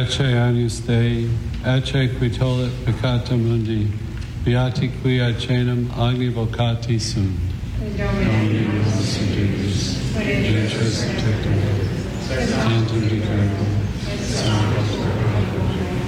Ecce Agnus Dei, ecce qui tollit peccata mundi, beati qui acenum agni vocati sunt. Domini nos Deus, Deus tecum, tantum dicam,